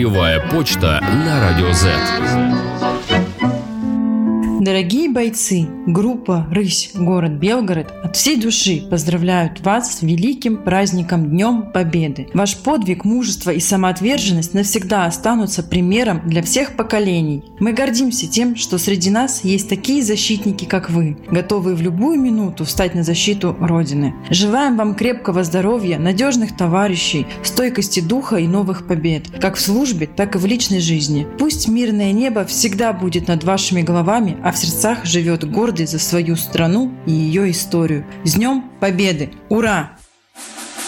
Боевая почта на Радио Z. Дорогие бойцы, группа «Рысь», город Белгород от всей души поздравляют вас с великим праздником Днем Победы. Ваш подвиг, мужество и самоотверженность навсегда останутся примером для всех поколений. Мы гордимся тем, что среди нас есть такие защитники, как вы, готовые в любую минуту встать на защиту Родины. Желаем вам крепкого здоровья, надежных товарищей, стойкости духа и новых побед, как в службе, так и в личной жизни. Пусть мирное небо всегда будет над вашими головами, а в сердцах живет гордый за свою страну и ее историю. С Днем Победы! Ура!